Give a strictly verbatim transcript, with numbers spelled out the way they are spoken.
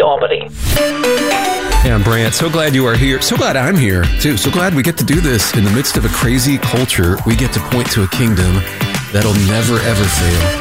Albany. Yeah, I'm Brant. So glad you are here. So glad I'm here, too. So glad we get to do this in the midst of a crazy culture. We get to point to a kingdom that'll never, ever fail.